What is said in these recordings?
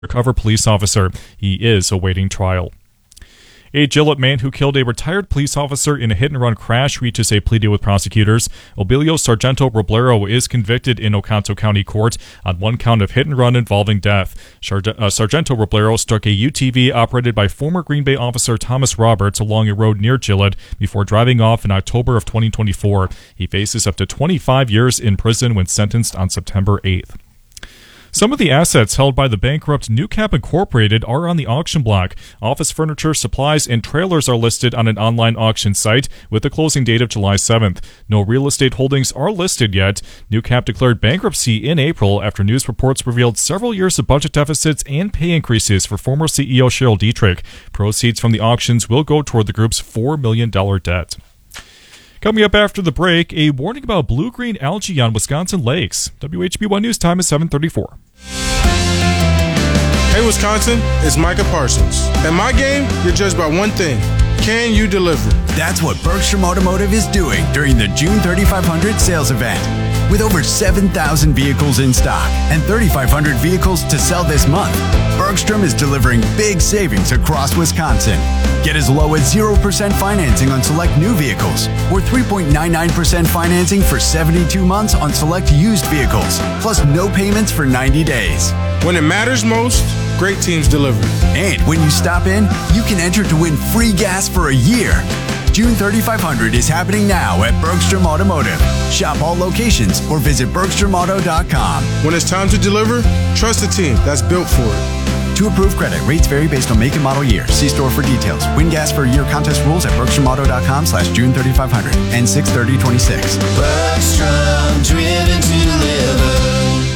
undercover police officer. He is awaiting trial. A Gillette man who killed a retired police officer in a hit-and-run crash reaches a plea deal with prosecutors. Obilio Sargento Roblero is convicted in Oconto County Court on one count of hit-and-run involving death. Sargento Roblero struck a UTV operated by former Green Bay officer Thomas Roberts along a road near Gillette before driving off in October of 2024. He faces up to 25 years in prison when sentenced on September 8th. Some of the assets held by the bankrupt Newcap Incorporated are on the auction block. Office furniture, supplies, and trailers are listed on an online auction site with a closing date of July 7th. No real estate holdings are listed yet. Newcap declared bankruptcy in April after news reports revealed several years of budget deficits and pay increases for former CEO Cheryl Dietrich. Proceeds from the auctions will go toward the group's $4 million debt. Coming up after the break, a warning about blue-green algae on Wisconsin lakes. WHB1 News Time is 7:34. Hey Wisconsin, it's Micah Parsons. At my game, you're judged by one thing. Can you deliver? That's what Bergstrom Automotive is doing during the June 3500 sales event. With over 7,000 vehicles in stock and 3,500 vehicles to sell this month, Bergstrom is delivering big savings across Wisconsin. Get as low as 0% financing on select new vehicles or 3.99% financing for 72 months on select used vehicles, plus no payments for 90 days. When it matters most, great teams deliver. And when you stop in, you can enter to win free gas for a year. June 3500 is happening now at Bergstrom Automotive. Shop all locations or visit BergstromAuto.com. When it's time to deliver, trust a team that's built for it. To approve credit, rates vary based on make and model year. See store for details. Win gas for a year contest rules at BergstromAuto.com/June 3500 and 6/30/26. Bergstrom, driven to deliver.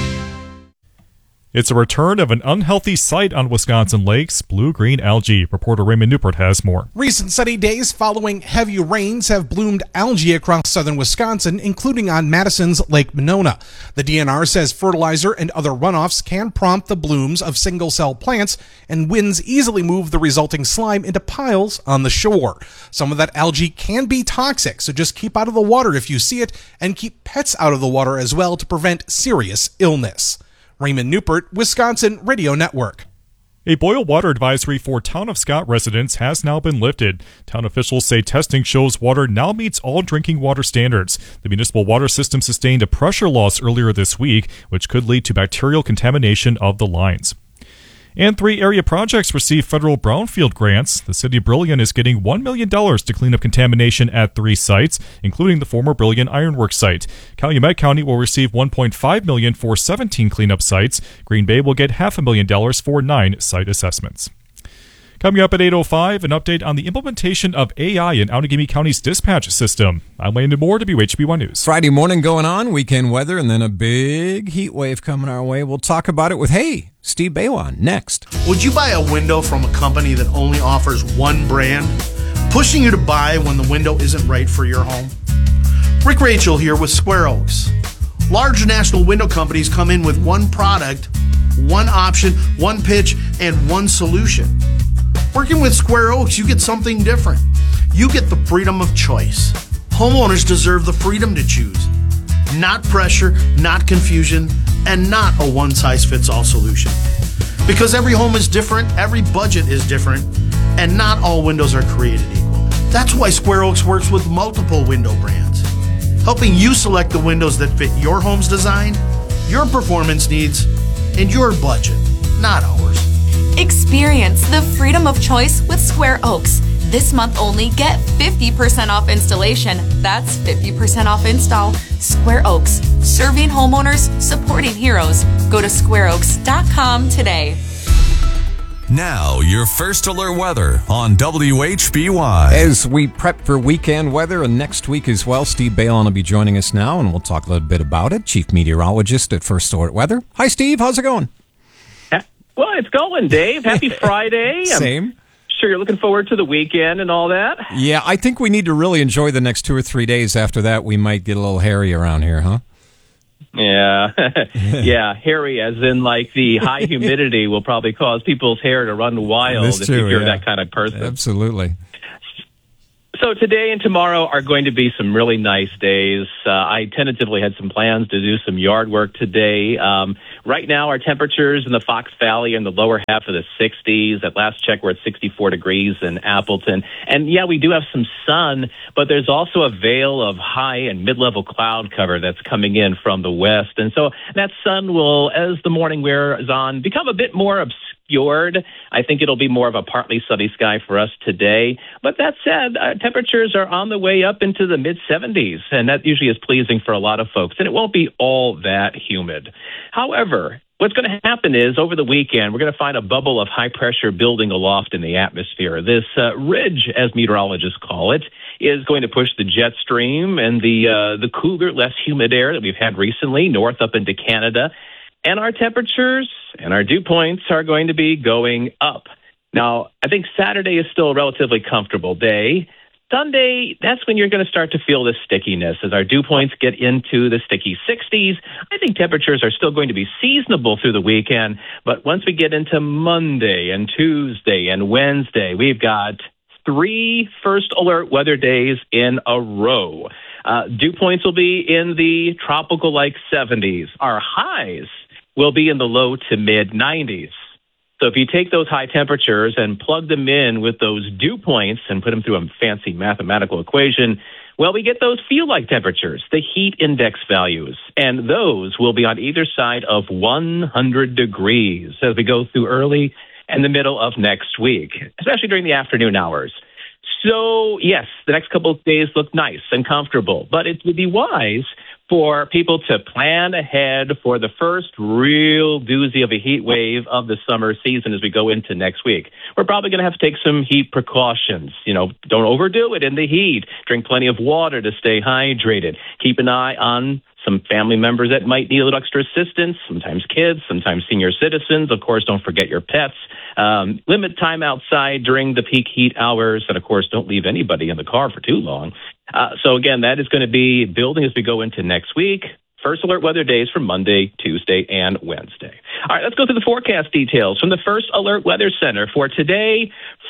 It's a return of an unhealthy sight on Wisconsin lakes, blue-green algae. Reporter Raymond Newport has more. Recent sunny days following heavy rains have bloomed algae across southern Wisconsin, including on Madison's Lake Monona. The DNR says fertilizer and other runoffs can prompt the blooms of single-cell plants, and winds easily move the resulting slime into piles on the shore. Some of that algae can be toxic, so just keep out of the water if you see it, and keep pets out of the water as well to prevent serious illness. Raymond Newport, Wisconsin Radio Network. A boil water advisory for Town of Scott residents has now been lifted. Town officials say testing shows water now meets all drinking water standards. The municipal water system sustained a pressure loss earlier this week, which could lead to bacterial contamination of the lines. And 3 area projects received federal brownfield grants. The city of Brillion is getting $1 million to clean up contamination at 3 sites, including the former Brillion Ironworks site. Calumet County will receive $1.5 million for 17 cleanup sites. Green Bay will get $500,000 for 9 site assessments. Coming up at 8:05, an update on the implementation of AI in Outagamie County's dispatch system. I'm Landon Moore, WHB1 News. Friday morning going on, weekend weather, and then a big heat wave coming our way. We'll talk about it with, Steve Baylon next. Would you buy a window from a company that only offers one brand, pushing you to buy when the window isn't right for your home? Rick Rachel here with Square Oaks. Large national window companies come in with one product, one option, one pitch, and one solution. Working with Square Oaks, you get something different. You get the freedom of choice. Homeowners deserve the freedom to choose. Not pressure, not confusion, and not a one-size-fits-all solution. Because every home is different, every budget is different, and not all windows are created equal. That's why Square Oaks works with multiple window brands, helping you select the windows that fit your home's design, your performance needs, and your budget, not ours. Experience the freedom of choice with Square Oaks. This month only, get 50% off installation. That's 50% off install. Square Oaks, serving homeowners, supporting heroes. Go to squareoaks.com today. Now, your first alert weather on WHBY. As we prep for weekend weather and next week as well, Steve Baylon will be joining us now, and we'll talk a little bit about it. Chief Meteorologist at First Alert Weather. Hi, Steve. How's it going? Well, it's going, Dave. Happy Friday. Same. Sure you're looking forward to the weekend and all that? Yeah, I think we need to really enjoy the next 2 or 3 days. After that, we might get a little hairy around here, huh? Yeah. Yeah, hairy as in like the high humidity will probably cause people's hair to run wild if you're that kind of person. Absolutely. So today and tomorrow are going to be some really nice days. I tentatively had some plans to do some yard work today. Right now, our temperatures in the Fox Valley are in the lower half of the 60s. At last check, we're at 64 degrees in Appleton. And yeah, we do have some sun, but there's also a veil of high and mid-level cloud cover that's coming in from the west. And so that sun will, as the morning wears on, become a bit more obscured. I think it'll be more of a partly sunny sky for us today. But that said, temperatures are on the way up into the mid-70s, and that usually is pleasing for a lot of folks, and it won't be all that humid. However, what's going to happen is over the weekend, we're going to find a bubble of high pressure building aloft in the atmosphere. This ridge, as meteorologists call it, is going to push the jet stream and the cooler, less humid air that we've had recently north up into Canada. And our temperatures and our dew points are going to be going up. Now, I think Saturday is still a relatively comfortable day. Sunday, that's when you're going to start to feel the stickiness as our dew points get into the sticky 60s. I think temperatures are still going to be seasonable through the weekend, but once we get into Monday and Tuesday and Wednesday, we've got 3 first alert weather days in a row. Dew points will be in the tropical-like 70s. Our highs will be in the low to mid-90s. So if you take those high temperatures and plug them in with those dew points and put them through a fancy mathematical equation, well, we get those feel-like temperatures, the heat index values, and those will be on either side of 100 degrees as we go through early and the middle of next week, especially during the afternoon hours. So, yes, the next couple of days look nice and comfortable, but it would be wise for people to plan ahead for the first real doozy of a heat wave of the summer season as we go into next week. We're probably going to have to take some heat precautions. Don't overdo it in the heat. Drink plenty of water to stay hydrated. Keep an eye on some family members that might need a little extra assistance, sometimes kids, sometimes senior citizens. Of course, don't forget your pets. Limit time outside during the peak heat hours. And, of course, don't leave anybody in the car for too long. So, again, that is going to be building as we go into next week. First alert weather days for Monday, Tuesday, and Wednesday. All right, let's go through the forecast details from the First Alert Weather Center for today,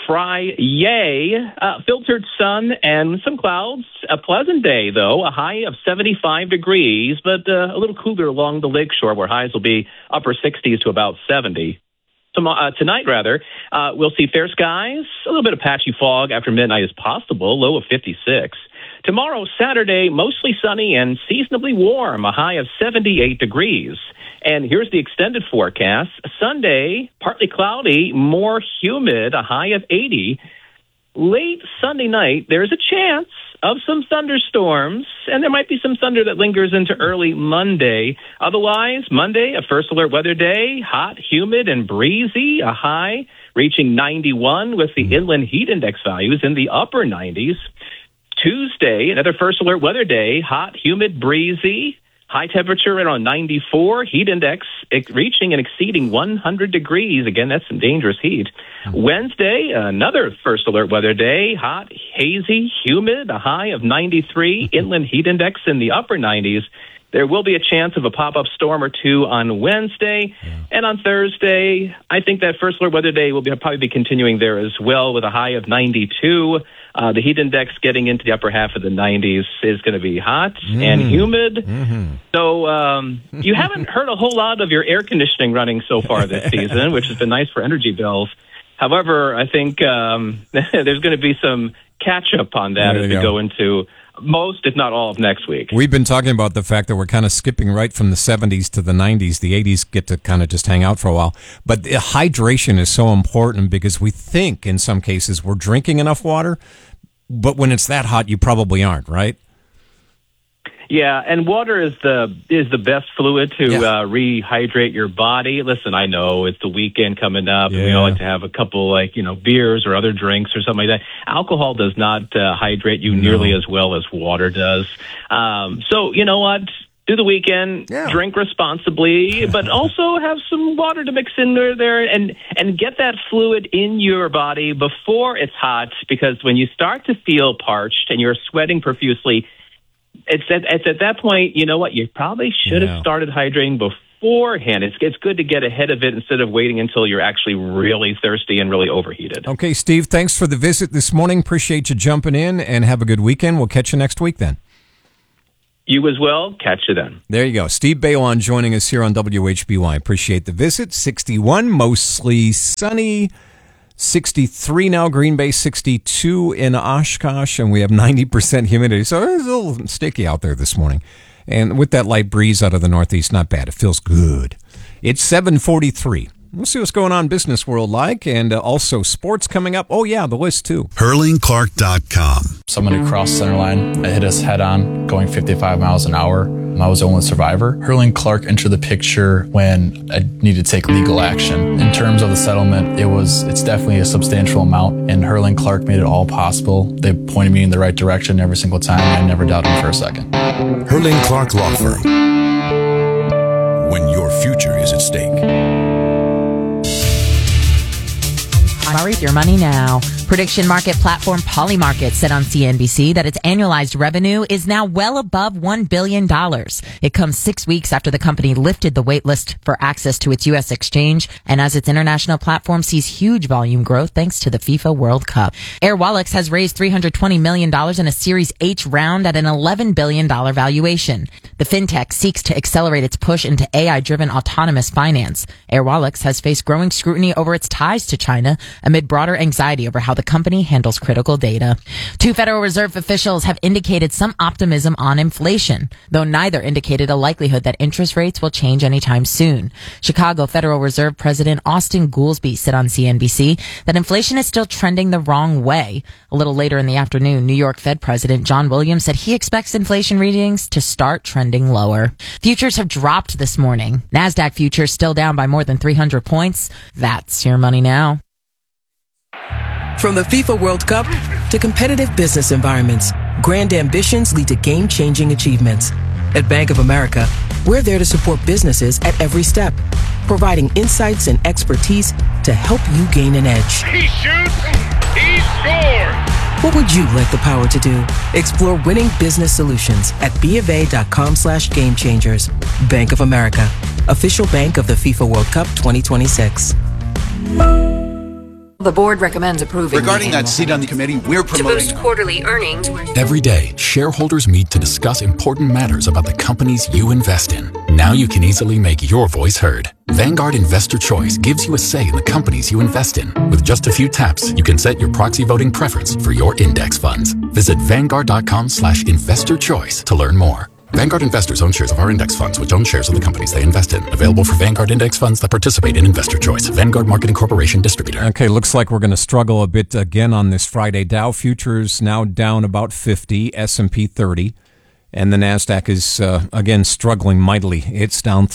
Friday. Filtered sun and some clouds. A pleasant day, though, a high of 75 degrees, but a little cooler along the lakeshore where highs will be upper 60s to about 70. Tonight, we'll see fair skies, a little bit of patchy fog after midnight is possible, low of 56. Tomorrow, Saturday, mostly sunny and seasonably warm, a high of 78 degrees. And here's the extended forecast. Sunday, partly cloudy, more humid, a high of 80. Late Sunday night, there's a chance of some thunderstorms, and there might be some thunder that lingers into early Monday. Otherwise, Monday, a first alert weather day, hot, humid, and breezy, a high reaching 91 with the inland heat index values in the upper 90s. Tuesday, another first alert weather day, hot, humid, breezy, high temperature around 94, heat index reaching and exceeding 100 degrees. Again, that's some dangerous heat. Wednesday, another first alert weather day, hot, hazy, humid, a high of 93, inland heat index in the upper 90s. There will be a chance of a pop-up storm or two on Wednesday. And on Thursday, I think that first alert weather day will probably be continuing there as well with a high of 92. The heat index getting into the upper half of the 90s is going to be hot and humid. Mm-hmm. So you haven't heard a whole lot of your air conditioning running so far this season, which has been nice for energy bills. However, I think there's going to be some catch-up on that as we go into most, if not all, of next week. We've been talking about the fact that we're kind of skipping right from the 70s to the 90s. The 80s get to kind of just hang out for a while. But hydration is so important because we think in some cases we're drinking enough water, but when it's that hot, you probably aren't, right? Yeah, and water is the best fluid to rehydrate your body. Listen, I know it's the weekend coming up, and we all like to have a couple, beers or other drinks or something like that. Alcohol does not hydrate you nearly as well as water does. So, you know what? Do the weekend, drink responsibly, but also have some water to mix in there and get that fluid in your body before it's hot, because when you start to feel parched and you're sweating profusely, it's at that point, you know what? You probably should have started hydrating beforehand. It's good to get ahead of it instead of waiting until you're actually really thirsty and really overheated. Okay, Steve, thanks for the visit this morning. Appreciate you jumping in, and have a good weekend. We'll catch you next week then. You as well. Catch you then. There you go. Steve Baylon joining us here on WHBY. Appreciate the visit. 61, mostly sunny. 63 now, Green Bay, 62 in Oshkosh, and we have 90% humidity. So it's a little sticky out there this morning. And with that light breeze out of the northeast, not bad. It feels good. It's 7:43. We'll see what's going on business world like, and also sports coming up. Oh, yeah, the list, too. HurlingClark.com. Someone who crossed center line, hit us head on, going 55 miles an hour. I was the only survivor. Hurling Clark entered the picture when I needed to take legal action. In terms of the settlement, it's definitely a substantial amount, and Hurling Clark made it all possible. They pointed me in the right direction every single time, and I never doubted them for a second. Hurling Clark Law Firm. When your future is at stake. Murray, your money now. Prediction market platform Polymarket said on CNBC that its annualized revenue is now well above $1 billion. It comes 6 weeks after the company lifted the wait list for access to its U.S. exchange, and as its international platform sees huge volume growth thanks to the FIFA World Cup. Airwallex has raised $320 million in a Series H round at an $11 billion valuation. The fintech seeks to accelerate its push into AI-driven autonomous finance. Airwallex has faced growing scrutiny over its ties to China amid broader anxiety over how the company handles critical data. Two Federal Reserve officials have indicated some optimism on inflation, though neither indicated a likelihood that interest rates will change anytime soon. Chicago Federal Reserve President Austin Goolsbee said on CNBC that inflation is still trending the wrong way. A little later in the afternoon, New York Fed President John Williams said he expects inflation readings to start trending lower. Futures have dropped this morning. NASDAQ futures still down by more than 300 points. That's your money now. From the FIFA World Cup to competitive business environments, grand ambitions lead to game-changing achievements. At Bank of America, we're there to support businesses at every step, providing insights and expertise to help you gain an edge. He shoots, he scores! What would you like the power to do? Explore winning business solutions at BofA.com/gamechangers. Bank of America, official bank of the FIFA World Cup 2026. The board recommends approving. Regarding that seat on the committee, we're promoting. To boost quarterly earnings. Every day, shareholders meet to discuss important matters about the companies you invest in. Now you can easily make your voice heard. Vanguard Investor Choice gives you a say in the companies you invest in. With just a few taps, you can set your proxy voting preference for your index funds. Visit Vanguard.com/investorchoice to learn more. Vanguard investors own shares of our index funds, which own shares of the companies they invest in. Available for Vanguard index funds that participate in Investor Choice. Vanguard Marketing Corporation distributor. Okay, looks like we're going to struggle a bit again on this Friday. Dow futures now down about 50, S&P 30, and the NASDAQ is, again, struggling mightily. It's down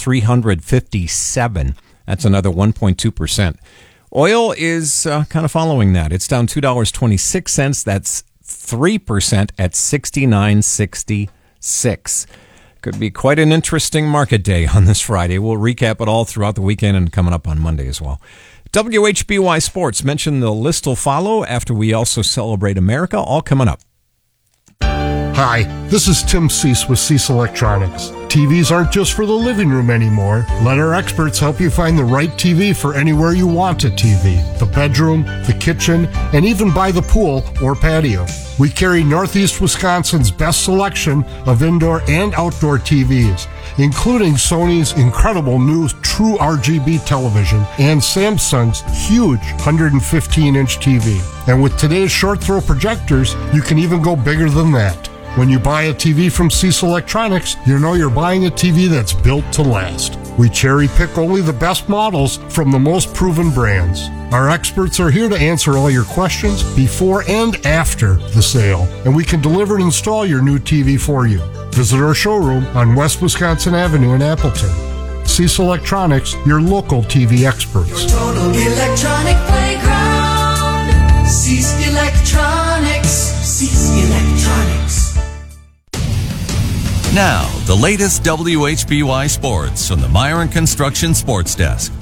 357. That's another 1.2%. Oil is kind of following that. It's down $2.26. That's 3% at $69.66. Could be quite an interesting market day on this Friday. We'll recap it all throughout the weekend and coming up on Monday as well. WHBY Sports. Mentioned the list will follow after we also celebrate America. All coming up. Hi, this is Tim Cease with Cease Electronics. TVs aren't just for the living room anymore. Let our experts help you find the right TV for anywhere you want a TV. The bedroom, the kitchen, and even by the pool or patio. We carry Northeast Wisconsin's best selection of indoor and outdoor TVs, including Sony's incredible new True RGB television and Samsung's huge 115-inch TV. And with today's short throw projectors, you can even go bigger than that. When you buy a TV from Cease Electronics, you know you're buying a TV that's built to last. We cherry pick only the best models from the most proven brands. Our experts are here to answer all your questions before and after the sale, and we can deliver and install your new TV for you. Visit our showroom on West Wisconsin Avenue in Appleton. Cease Electronics, your local TV experts. Your total electronic playground. Cease Electronics. Cease Electronics. Now, the latest WHBY Sports from the Myron Construction Sports Desk.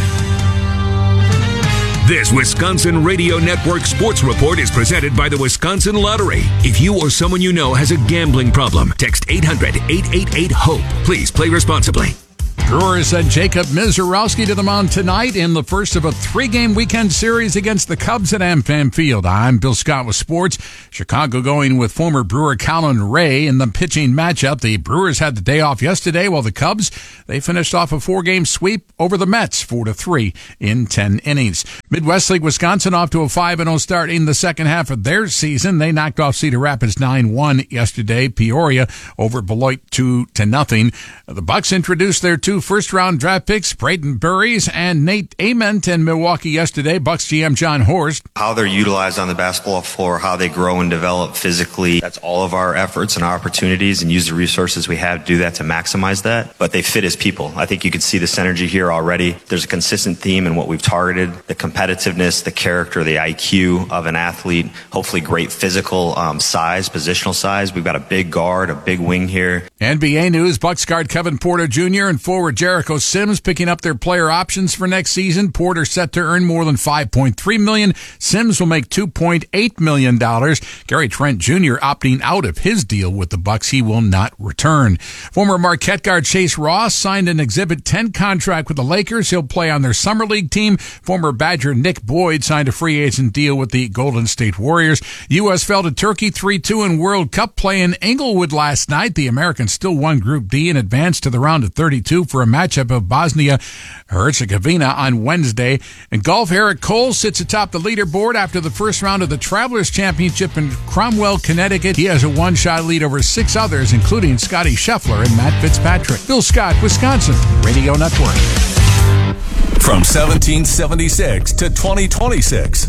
This Wisconsin Radio Network Sports Report is presented by the Wisconsin Lottery. If you or someone you know has a gambling problem, text 800-888-HOPE. Please play responsibly. Brewers sent Jacob Misiorowski to the mound tonight in the first of a 3-game weekend series against the Cubs at AmFam Field. I'm Bill Scott with sports. Chicago going with former Brewer Colin Ray in the pitching matchup. The Brewers had the day off yesterday, while the Cubs, they finished off a 4-game sweep over the Mets, 4-3 in 10 innings. Midwest League Wisconsin off to a 5-0 start in the second half of their season. They knocked off Cedar Rapids 9-1 yesterday. Peoria over Beloit 2-0. The Bucks introduced their 2 first-round draft picks, Braden Burries and Nate Ament, in Milwaukee yesterday. Bucks GM John Horst. How they're utilized on the basketball floor, how they grow and develop physically, that's all of our efforts and our opportunities, and use the resources we have to do that, to maximize that. But they fit as people. I think you can see the synergy here already. There's a consistent theme in what we've targeted: the competitiveness, the character, the IQ of an athlete, hopefully great physical size, positional size. We've got a big guard, a big wing here. NBA news: Bucks guard Kevin Porter Jr. and forward Jericho Sims picking up their player options for next season. Porter set to earn more than $5.3 million. Sims will make $2.8 million. Gary Trent Jr. opting out of his deal with the Bucks. He will not return. Former Marquette guard Chase Ross signed an Exhibit 10 contract with the Lakers. He'll play on their Summer League team. Former Badger Nick Boyd signed a free agent deal with the Golden State Warriors. U.S. fell to Turkey 3-2 in World Cup play in Inglewood last night. The Americans still won Group D and advanced to the round of 32 for a matchup of Bosnia-Herzegovina on Wednesday. In golf, Eric Cole sits atop the leaderboard after the first round of the Travelers Championship in Cromwell, Connecticut. He has a one-shot lead over 6 others, including Scotty Scheffler and Matt Fitzpatrick. Bill Scott, Wisconsin Radio Network. From 1776 to 2026,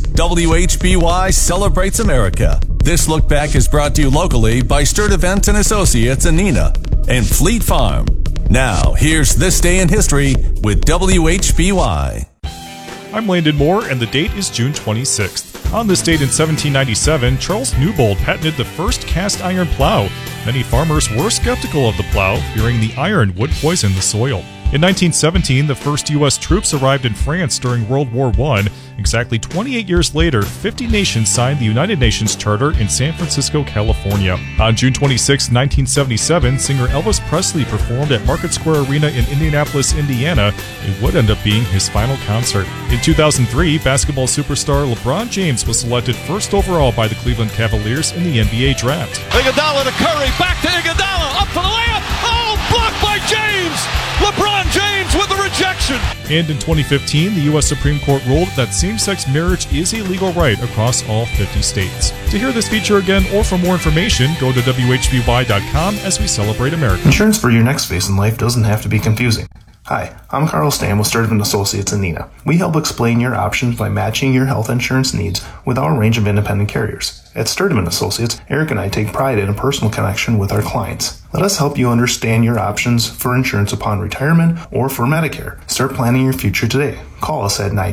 WHBY celebrates America. This look back is brought to you locally by Sturt Event and Associates in Neenah and Fleet Farm. Now, here's This Day in History with WHBY. I'm Landon Moore, and the date is June 26th. On this date in 1797, Charles Newbold patented the first cast iron plow. Many farmers were skeptical of the plow, fearing the iron would poison the soil. In 1917, the first U.S. troops arrived in France during World War I. Exactly 28 years later, 50 nations signed the United Nations Charter in San Francisco, California. On June 26, 1977, singer Elvis Presley performed at Market Square Arena in Indianapolis, Indiana. It would end up being his final concert. In 2003, basketball superstar LeBron James was selected first overall by the Cleveland Cavaliers in the NBA draft. Iguodala to Curry, back to Iguodala, up for the layup. Oh, blocked by James! LeBron James with the rejection! And in 2015, the U.S. Supreme Court ruled that same-sex marriage is a legal right across all 50 states. To hear this feature again or for more information, go to WHBY.com as we celebrate America. Insurance for your next phase in life doesn't have to be confusing. Hi, I'm Carl Stam with Sturt Event Associates in Neenah. We help explain your options by matching your health insurance needs with our range of independent carriers. At Sturt Event Associates, Eric and I take pride in a personal connection with our clients. Let us help you understand your options for insurance upon retirement or for Medicare. Start planning your future today. Call us at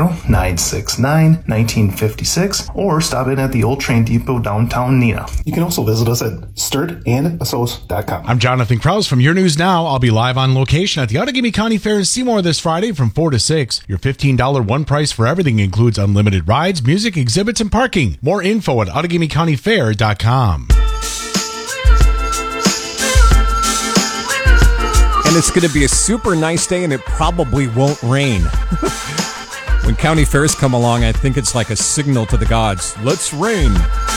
920-969-1956 or stop in at the Old Train Depot downtown Neenah. You can also visit us at sturtandassociates.com. I'm Jonathan Krause from Your News Now. I'll be live on location at the Outagamie County Fair in Seymour this Friday from 4 to 6. Your $15 one price for everything includes unlimited rides, music, exhibits, and parking. More info at OutagamieCountyFair.com. And it's going to be a super nice day, and it probably won't rain. When county fairs come along, I think it's like a signal to the gods. Let's rain.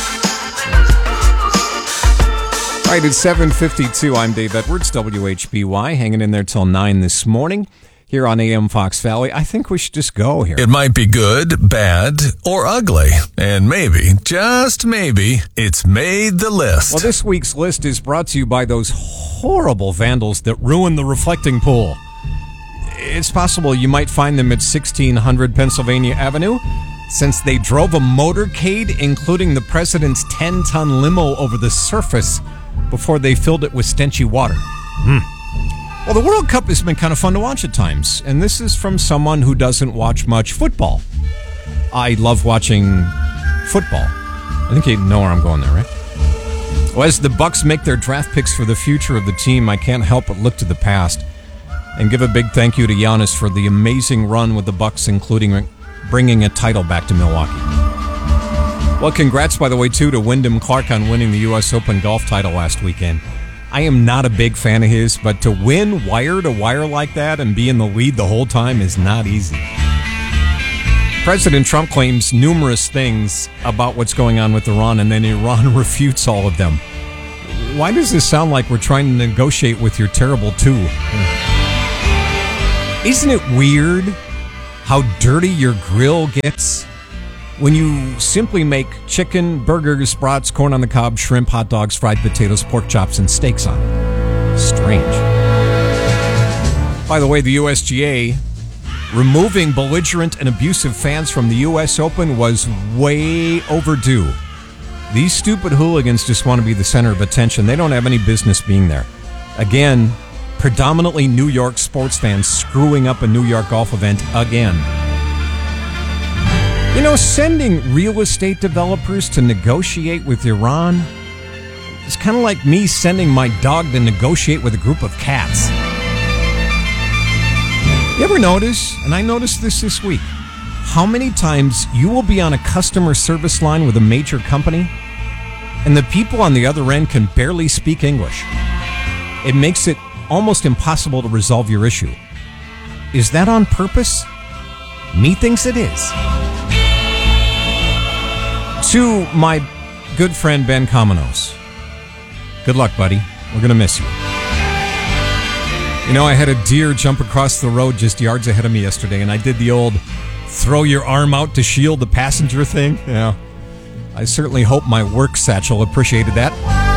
All right, it's 7:52. I'm Dave Edwards, WHBY, hanging in there till 9 this morning here on AM Fox Valley. I think we should just go here. It might be good, bad, or ugly. And maybe, just maybe, it's made the list. Well, this week's list is brought to you by those horrible vandals that ruined the reflecting pool. It's possible you might find them at 1600 Pennsylvania Avenue, since they drove a motorcade, including the president's 10-ton limo, over the surface before they filled it with stenchy water. Well, the World Cup has been kind of fun to watch at times, and this is from someone who doesn't watch much football. I love watching football. I think you know where I'm going there, right? Well, as the Bucks make their draft picks for the future of the team, I can't help but look to the past and give a big thank you to Giannis for the amazing run with the Bucks, including bringing a title back to Milwaukee. Well, congrats, by the way, too, to Wyndham Clark on winning the U.S. Open golf title last weekend. I am not a big fan of his, but to win wire to wire like that and be in the lead the whole time is not easy. President Trump claims numerous things about what's going on with Iran, and then Iran refutes all of them. Why does this sound like we're trying to negotiate with your terrible two? Isn't it weird how dirty your grill gets when you simply make chicken, burgers, brats, corn on the cob, shrimp, hot dogs, fried potatoes, pork chops, and steaks on it? Strange. By the way, the USGA removing belligerent and abusive fans from the U.S. Open was way overdue. These stupid hooligans just want to be the center of attention. They don't have any business being there. Again, predominantly New York sports fans screwing up a New York golf event again. You know, sending real estate developers to negotiate with Iran is kind of like me sending my dog to negotiate with a group of cats. You ever notice, and I noticed this week, how many times you will be on a customer service line with a major company and the people on the other end can barely speak English? It makes it almost impossible to resolve your issue. Is that on purpose? Me thinks it is. To my good friend Ben Cominos, good luck, buddy. We're going to miss you. You know, I had a deer jump across the road just yards ahead of me yesterday, and I did the old throw your arm out to shield the passenger thing. Yeah, I certainly hope my work satchel appreciated that.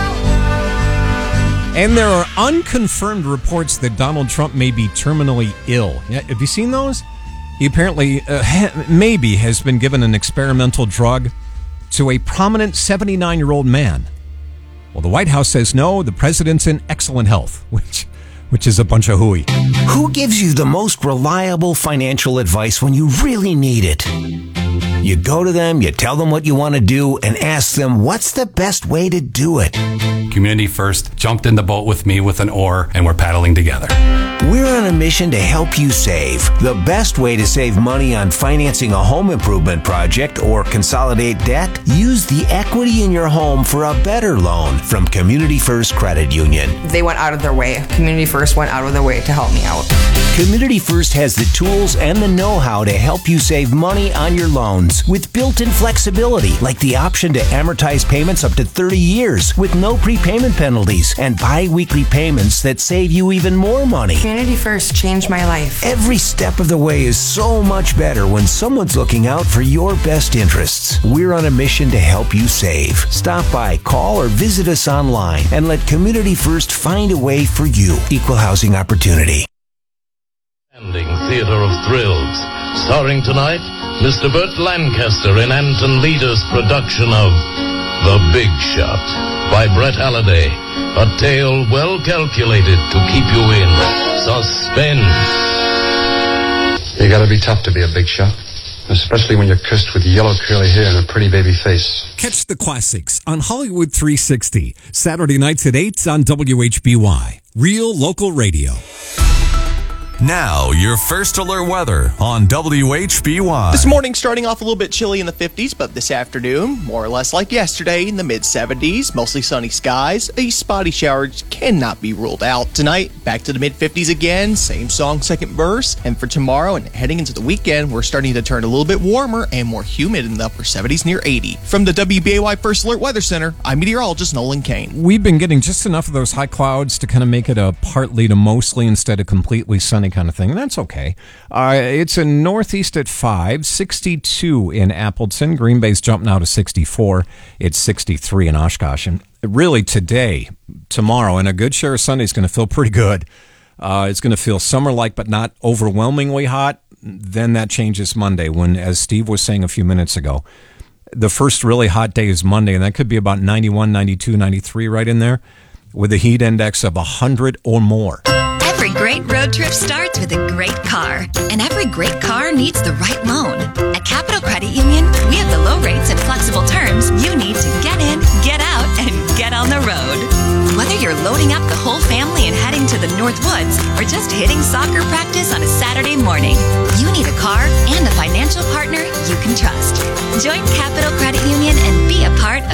And there are unconfirmed reports that Donald Trump may be terminally ill. Yeah, have you seen those? He apparently, maybe, has been given an experimental drug to a prominent 79-year-old man. Well, the White House says no, the president's in excellent health, which is a bunch of hooey. Who gives you the most reliable financial advice when you really need it? You go to them, you tell them what you want to do, and ask them what's the best way to do it. Community First jumped in the boat with me with an oar, and we're paddling together. We're on a mission to help you save. The best way to save money on financing a home improvement project or consolidate debt? Use the equity in your home for a better loan from Community First Credit Union. They went out of their way. Community First went out of their way to help me out. Community First has the tools and the know-how to help you save money on your loans with built-in flexibility, like the option to amortize payments up to 30 years with no prepayment penalties and bi-weekly payments that save you even more money. Community First changed my life. Every step of the way is so much better when someone's looking out for your best interests. We're on a mission to help you save. Stop by, call, or visit us online and let Community First find a way for you. Equal housing opportunity. Theater of Thrills, starring tonight Mr. Burt Lancaster in Anton Leader's production of The Big Shot by Brett Halliday, a tale well calculated to keep you in suspense. You gotta be tough to be a big shot, especially when you're cursed with yellow curly hair and a pretty baby face. Catch the classics on Hollywood 360, Saturday nights at 8 on WHBY, real local radio. Now, your first alert weather on WHBY. This morning starting off a little bit chilly in the 50s, but this afternoon, more or less like yesterday, in the mid-70s, mostly sunny skies. A spotty shower cannot be ruled out. Tonight, back to the mid-50s again, same song, second verse. And for tomorrow and heading into the weekend, we're starting to turn a little bit warmer and more humid in the upper 70s near 80. From the WBAY First Alert Weather Center, I'm meteorologist Nolan Kane. We've been getting just enough of those high clouds to kind of make it a partly to mostly instead of completely sunny kind of thing. That's okay. It's in northeast at 5, 62 in Appleton. Green Bay's jumped now to 64. It's 63 in Oshkosh. And really today, tomorrow, and a good share of Sunday is going to feel pretty good. It's going to feel summer-like but not overwhelmingly hot. Then that changes Monday when, as Steve was saying a few minutes ago, the first really hot day is Monday, and that could be about 91, 92, 93 right in there with a heat index of 100 or more. Every great road trip starts with a great car, and every great car needs the right loan. At Capital Credit Union, we have the low rates and flexible terms you need to get in, get out, and get on the road. Whether you're loading up the whole family and heading to the North Woods, or just hitting soccer practice on a Saturday morning, you need a car and a financial partner you can trust. Join Capital Credit Union and be a part of something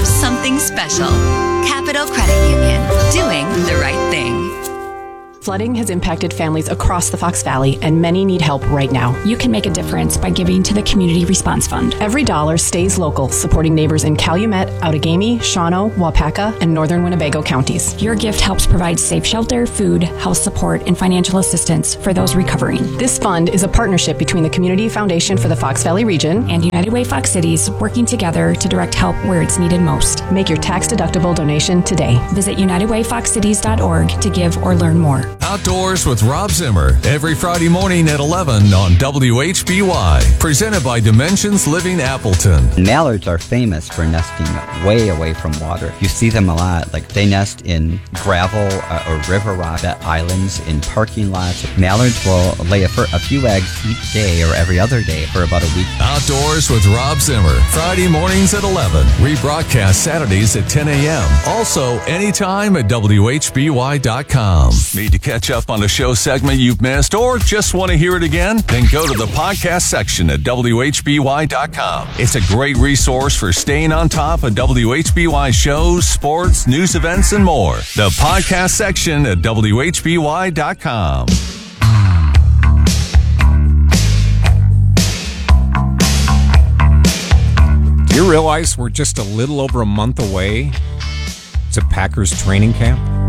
something special. Capital Credit Union, doing the right thing. Flooding has impacted families across the Fox Valley, and many need help right now. You can make a difference by giving to the Community Response Fund. Every dollar stays local, supporting neighbors in Calumet, Outagamie, Shawano, Waupaca, and northern Winnebago counties. Your gift helps provide safe shelter, food, health support, and financial assistance for those recovering. This fund is a partnership between the Community Foundation for the Fox Valley region and United Way Fox Cities, working together to direct help where it's needed most. Make your tax-deductible donation today. Visit UnitedWayFoxCities.org to give or learn more. Outdoors with Rob Zimmer, every Friday morning at 11 on WHBY. Presented by Dimensions Living Appleton. Mallards are famous for nesting way away from water. You see them a lot. Like they nest in gravel or river rock islands, in parking lots. Mallards will lay a few eggs each day or every other day for about a week. Outdoors with Rob Zimmer, Friday mornings at 11. Rebroadcast Saturdays at 10 a.m. Also, anytime at WHBY.com. Need to catch up on a show segment you've missed or just want to hear it again? Then go to the podcast section at WHBY.com. It's a great resource for staying on top of WHBY shows, sports, news events, and more. The podcast section at WHBY.com. Do you realize we're just a little over a month away to Packers training camp?